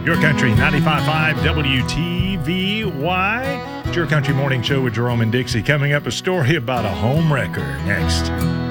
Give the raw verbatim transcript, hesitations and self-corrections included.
Your Country ninety-five point five W T V Y. It's Your Country Morning Show with Jerome and Dixie. Coming up, a story about a home wrecker next.